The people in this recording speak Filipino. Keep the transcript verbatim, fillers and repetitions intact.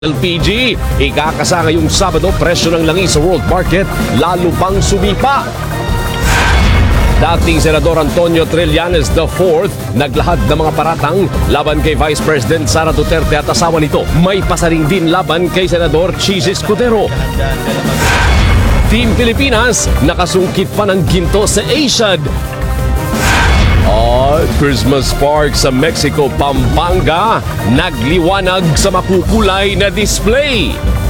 L P G, ikakasa ngayong Sabado, presyo ng langis sa world market lalo pang sumipa. Dating Senador Antonio Trillanes the fourth naglahad ng mga paratang laban kay Vice President Sara Duterte at asawa nito. May pasaring din laban kay Senador Chis Escudero. Team Pilipinas nakasungkit pa ng ginto sa Asiad. At Christmas Park sa Mexico, Pampanga nagliwanag sa makukulay na display.